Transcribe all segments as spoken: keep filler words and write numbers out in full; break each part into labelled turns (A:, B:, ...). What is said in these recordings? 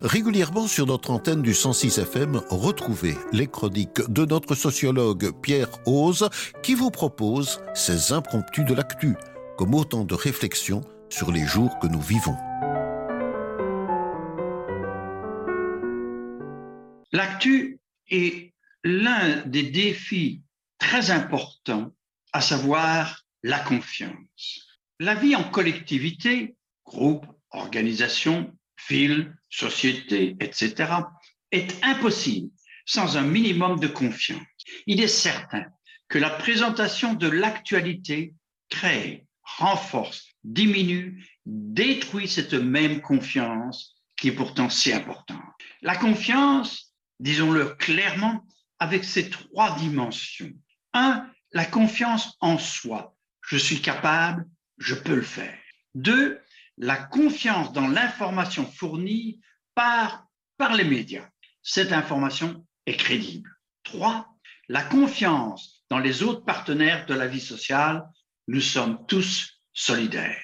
A: Régulièrement sur notre antenne du cent six F M, retrouvez les chroniques de notre sociologue Pierre Hoze qui vous propose ces impromptus de l'actu, comme autant de réflexions sur les jours que nous vivons.
B: L'actu est l'un des défis très importants, à savoir la confiance. La vie en collectivité, groupe, organisation, ville, société, et cetera, est impossible sans un minimum de confiance. Il est certain que la présentation de l'actualité crée, renforce, diminue, détruit cette même confiance qui est pourtant si importante. La confiance, disons-le clairement, avec ses trois dimensions. Un, la confiance en soi. Je suis capable, je peux le faire. Deux, la confiance dans l'information fournie par, par les médias. Cette information est crédible. Trois, la confiance dans les autres partenaires de la vie sociale. Nous sommes tous solidaires.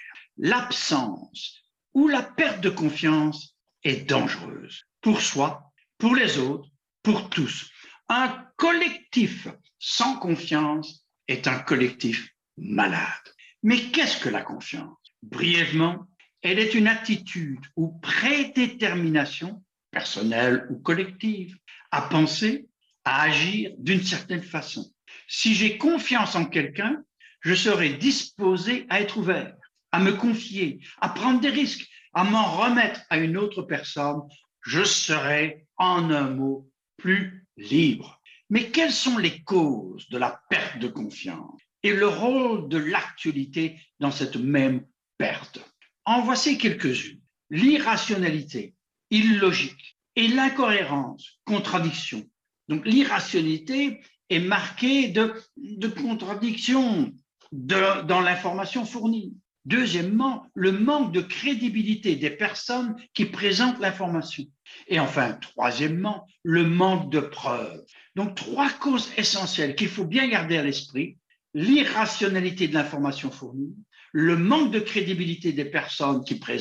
B: L'absence ou la perte de confiance est dangereuse pour soi, pour les autres, pour tous. Un collectif sans confiance est un collectif malade. Mais qu'est-ce que la confiance? Brièvement, elle est une attitude ou prédétermination, personnelle ou collective, à penser, à agir d'une certaine façon. Si j'ai confiance en quelqu'un, je serai disposé à être ouvert, à me confier, à prendre des risques, à m'en remettre à une autre personne. Je serai, en un mot, plus libre. Mais quelles sont les causes de la perte de confiance et le rôle de l'actualité dans cette même perte? En voici quelques-unes. L'irrationalité, illogique, et l'incohérence, contradiction. Donc l'irrationalité est marquée de, de contradictions de, dans l'information fournie. Deuxièmement, le manque de crédibilité des personnes qui présentent l'information. Et enfin, troisièmement, le manque de preuves. Donc, trois causes essentielles qu'il faut bien garder à l'esprit: l'irrationalité de l'information fournie, le manque de crédibilité des personnes qui présentent